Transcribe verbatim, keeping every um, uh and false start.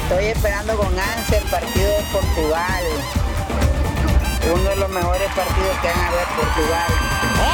Estoy esperando con ansia el partido de Portugal. Uno de los mejores partidos que van a ver Portugal.